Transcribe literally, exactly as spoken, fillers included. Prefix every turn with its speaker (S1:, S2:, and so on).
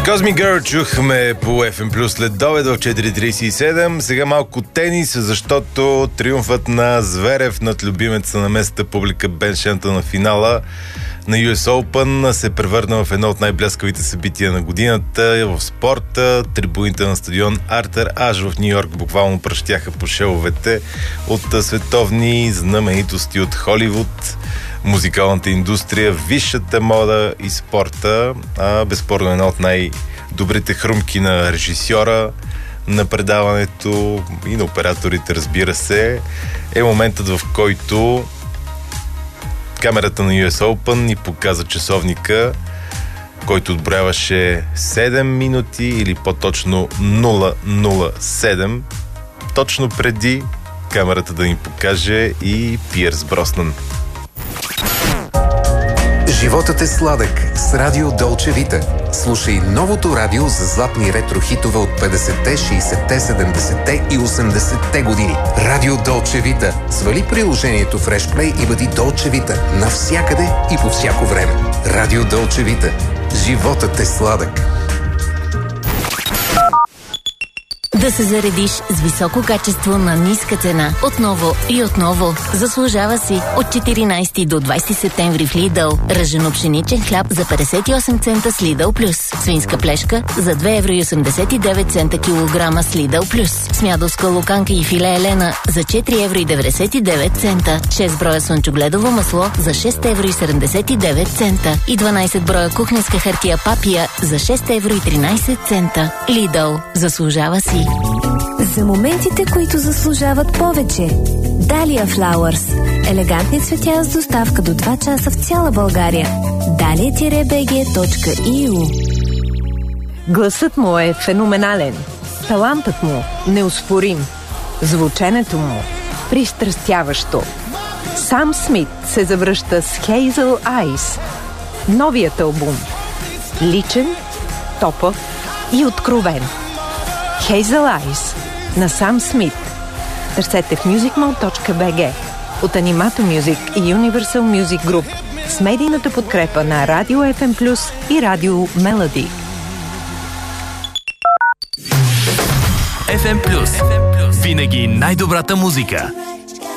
S1: Cosmic Girl чухме по Еф Ем Плюс след обед в четири трийсет и седем. Сега малко тенис, защото триумфът на Зверев над любимеца на местната публика Бен Шемтън на финала на Ю Ес Open се превърна в едно от най-бляскавите събития на годината в спорта. Трибуните на стадион Артер Аш в Ню Йорк буквално пръщяха по шеловете от световни знаменитости от Холивуд, музикалната индустрия, висшата мода и спорта, а безспорно една от най-добрите хрумки на режисьора на предаването и на операторите, разбира се, е моментът, в който камерата на Ю Ес Open ни показа часовника, който отброяваше седем минути или по-точно нула нула седем, точно преди камерата да ни покаже и Пиърс Броснан.
S2: Животът е сладък с Радио Долче Вита. Слушай новото радио за златни ретро-хитове от петдесетте, шейсетте, седемдесетте и осемдесетте години. Радио Долче Вита. Свали приложението FreshPlay и бъди Долче Вита навсякъде и по всяко време. Радио Долче Вита. Животът е сладък.
S3: Да се заредиш с високо качество на ниска цена. Отново и отново. Заслужава си. От четиринайсети до двайсети септември в Lidl. Ръжено пшеничен хляб за петдесет и осем цента с Lidl Plus. Свинска плешка за две евро и осемдесет и девет цента килограма с Lidl Plus. Смядовска луканка и филе елена за четири евро и деветдесет и девет цента. шест броя слънчогледово масло за шест евро и седемдесет и девет цента. И дванайсет броя кухненска хартия папия за шест евро и тринайсет цента. Lidl. Заслужава си.
S4: За моментите, които заслужават повече. Dahlia Flowers. Елегантни цветя с доставка до два часа в цяла България. dalia би джи точка и ю.
S5: Гласът му е феноменален. Талантът му неоспорим. Звученето му пристрастяващо. Сам Смит се завръща с Hazel Eyes. Новият албум. Личен, топък и откровен. Hazel Eyes на Сам Смит. Търсете в мюзикмол точка би джи от Animato Music и Universal Music Group с медийната подкрепа на Радио Еф Ем Плюс и Радио Мелоди.
S6: Еф Ем Плюс. Винаги най-добрата музика.